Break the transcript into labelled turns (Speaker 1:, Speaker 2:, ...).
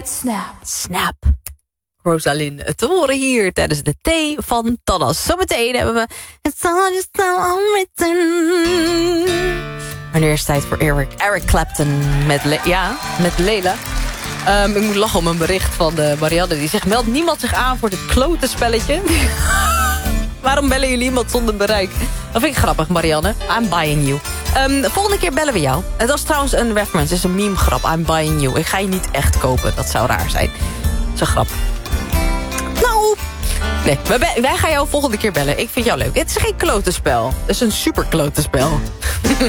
Speaker 1: Snap. Snap. Rosalind te horen hier tijdens de thee van Tannas. Zometeen hebben we It's all just so unwritten. Maar nu is het tijd voor Eric Clapton met Leila. Ik moet lachen om een bericht van Marianne. Die zegt, meldt niemand zich aan voor dit klote spelletje? Waarom bellen jullie iemand zonder bereik? Dat vind ik grappig, Marianne. I'm buying you. Volgende keer bellen we jou. Dat is trouwens een reference. Het is een meme grap. I'm buying you. Ik ga je niet echt kopen. Dat zou raar zijn. Dat is een grap. Nou. Nee, wij gaan jou volgende keer bellen. Ik vind jou leuk. Het is geen klote spel. Het is een super klote spel.